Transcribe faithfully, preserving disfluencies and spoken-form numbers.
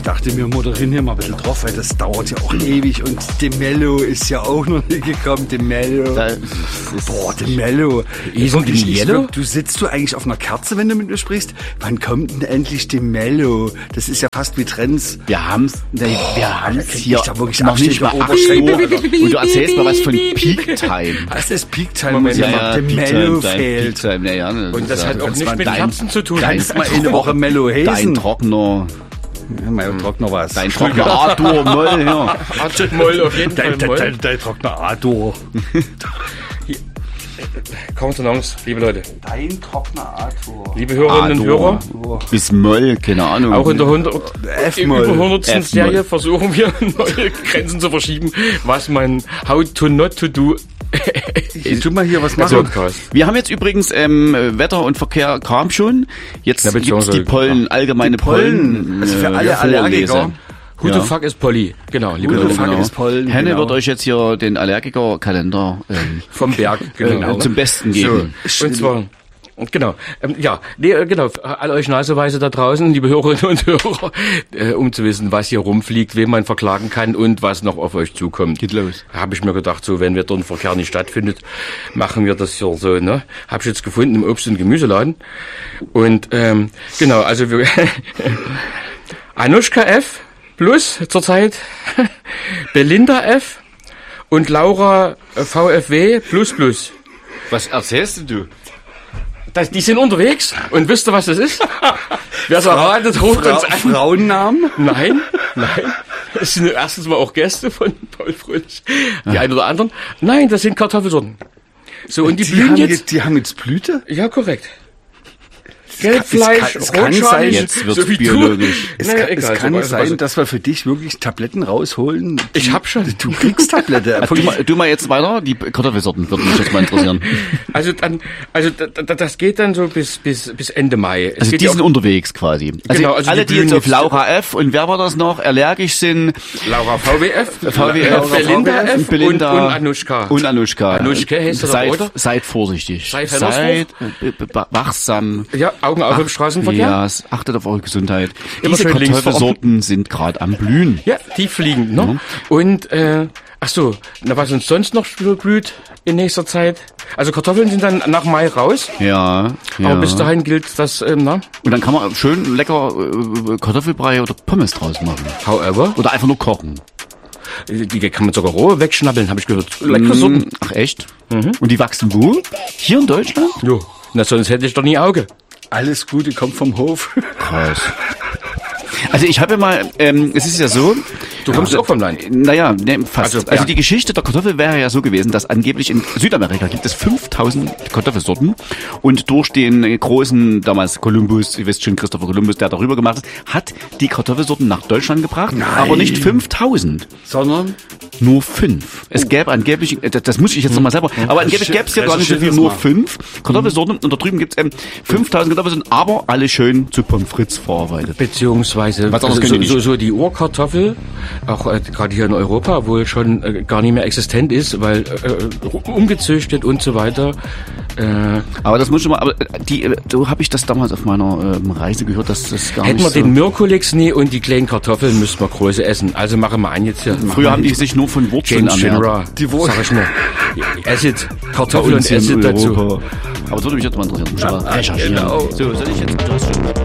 dachte, wir moderieren hier mal ein bisschen drauf, weil das dauert ja auch ewig und De Mello ist ja auch noch nicht gekommen. De Mello. Boah, De Mello. Du sitzt du eigentlich auf einer Kerze, wenn du mit mir sprichst? Wann kommt denn endlich De Mello? Das ist ja fast wie Trends. Wir haben's, wir Boah, haben's hier da wirklich noch nicht mal Oberschenkel. Und du erzählst mal was von Peak Time. Das ist Peak Time, muss ja, ja, De Mello fehlt. Ja, ja, das und das hat auch nicht mit Herzen zu tun. Kannst mal eine Woche Mello Hazen. Dein Trockener. Ja, mein Trockner was. Dein Trockner A-Dur, Moll, ja. Moll, auf jeden Fall dein, Moll. Dein, dein Trockner A-Dur. Kontenance, liebe Leute. Dein Trockner A-Dur. Liebe Hörerinnen und Hörer. Bis Moll, keine Ahnung. Auch in der hundert, F-Moll. über hundertsten Serie versuchen wir neue Grenzen zu verschieben, was man How to Not to Do. Ich tu mal hier was machen. Wir haben jetzt übrigens ähm, Wetter und Verkehr kam schon. Jetzt ja, gibt's die Pollen, allgemeine die Pollen. Pollen. Also für alle äh, Allergiker. Who the fuck is Polly? Genau, liebe Who Leute. the fuck genau. is Pollen? Henne genau. wird euch jetzt hier den Allergikerkalender ähm, vom Berg genau, äh, zum Besten geben. So, und zwar Genau, ähm, ja, nee, genau, all euch Naseweise da draußen, liebe Hörerinnen und Hörer, äh, um zu wissen, was hier rumfliegt, wen man verklagen kann und was noch auf euch zukommt. Geht los. Habe ich mir gedacht, so, wenn Wetter und Verkehr nicht stattfindet, machen wir das hier so, ne? Habe ich jetzt gefunden im Obst- und Gemüseladen. Und, ähm, genau, also wir, Anuschka F. plus zurzeit, Belinda F. und Laura V F W plus plus. Was erzählst du? Das, die sind unterwegs und wisst ihr, was das ist? Wer es erratet, ruft Fra- uns an. Frauennamen? Nein, nein. Das sind erstens mal auch Gäste von Paul Fröhlich, die ja. einen oder anderen. Nein, das sind Kartoffelsorten. So, und die, die blühen haben jetzt. jetzt. Die haben jetzt Blüte? Ja, korrekt. Gelbfleisch, es kann, es kann sein, jetzt wird's so wie biologisch. Es naja, kann, egal, es kann so, nicht sein, also, dass wir für dich wirklich Tabletten rausholen. Die, Ich hab schon. Du kriegst Tablette. Du mal, du mal jetzt weiter, die Kartoffelsorten würden mich jetzt mal interessieren. Also dann, also da, da, das geht dann so bis bis bis Ende Mai. Es Also geht die ja sind auch, unterwegs quasi. Also, Genau, also alle, die die jetzt blühen auf jetzt- Laura F. und wer war das noch, allergisch sind, Laura V W F, V W F, Laura Belinda V W F, F. Belinda und, und Anuschka. Und Anuschka. Anuschka heißt das seid, oder? seid vorsichtig. Seid Seid äh, b- b- wachsam. Ja, Augen auf im Straßenverkehr. Ja, achtet auf eure Gesundheit. Immer Diese schön links Kartoffelsorten sind gerade am Blühen. Ja, die fliegen, ne? Mhm. Und, äh, ach so, na, was uns sonst noch blüht in nächster Zeit? Also Kartoffeln sind dann nach Mai raus, Ja, ja. aber bis dahin gilt das, ähm, na, Und dann kann man schön lecker äh, Kartoffelbrei oder Pommes draus machen. however, Oder einfach nur kochen. die kann man sogar roh wegschnabbeln, habe ich gehört. Leckere Sorten. Mm, Ach echt? Mhm. Und die wachsen wo? Hier in Deutschland? Jo, na, sonst hätte ich doch nie Auge. Alles Gute kommt vom Hof. Krass. Also ich habe ja mal, ähm, es ist ja so, Du kommst auch vom Land. naja, ne, fast. Also, Also, ja. die Geschichte der Kartoffel wäre ja so gewesen, dass angeblich in Südamerika gibt es fünftausend Kartoffelsorten und durch den großen, damals Kolumbus, ihr wisst schon, Christopher Columbus, der darüber gemacht hat, hat die Kartoffelsorten nach Deutschland gebracht, Nein. aber nicht fünftausend, Sondern? nur fünf. Es gäbe angeblich, das, das muss ich jetzt nochmal selber, aber angeblich gäbe es ja gar nicht so viel, nur fünf Kartoffelsorten und da drüben gibt es ähm, fünftausend Kartoffelsorten, aber alle schön zu Pommes frites verarbeitet. Beziehungsweise Was anderes also, können die so, nicht. so, so die Urkartoffel, auch äh, gerade hier in Europa, wohl schon äh, gar nicht mehr existent ist, weil äh, umgezüchtet und so weiter. Äh, Aber das muss schon mal, aber die, äh, so habe ich das damals auf meiner ähm, Reise gehört, dass das gar hätten wir nicht so. den Mirkulix nie und die kleinen Kartoffeln müssten wir große essen. Also machen wir an jetzt hier. Früher haben die sich nur von Wurzeln James ernährt. Shinra, Die Wur- sag ich nur. Acid, Bei Kartoffeln uns und hier in Acid dazu. Europa. Aber das würde mich jetzt mal interessieren. Muss ich mal recherchieren. genau. So, soll ich jetzt... Du hast schon